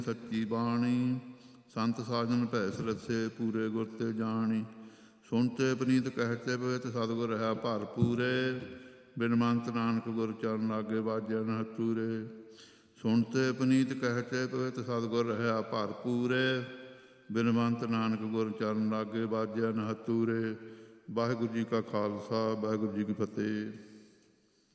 ਸੱਚੀ ਬਾਣੀ। ਸੰਤ ਸਾਜਨ ਭੈ ਸਰਸੇ ਪੂਰੇ ਗੁਰ ਤੇ ਜਾਣੀ। ਸੁਣਤੇ ਪਨੀਤ ਕਹਿਤੇ ਪਵਿੱਤ ਸਤਿਗੁਰ ਰਹਾ ਭਰ ਪੂਰੇ। ਬਿਨ ਮੰਤ ਨਾਨਕ ਗੁਰ ਚਰਨ ਲਾਗੇ ਵਾਜੈ ਨ ਹਤੂਰੇ। ਸੁਣਤੇ ਪਨੀਤ ਕਹਿਤੇ ਪਵਿੱਤ ਸਤਿਗੁਰ ਰਹਾ ਭਰ ਪੂਰੇ। ਬਿਨ ਮੰਤ ਨਾਨਕ ਗੁਰ ਚਰਨ ਲਾਗੇ ਵਾਜੈ ਨ ਹਤੂਰੇ। ਵਾਹਿਗੁਰੂ ਜੀ ਕਾ ਖਾਲਸਾ ਵਾਹਿਗੁਰੂ ਜੀ ਕੀ ਫਤਿਹ।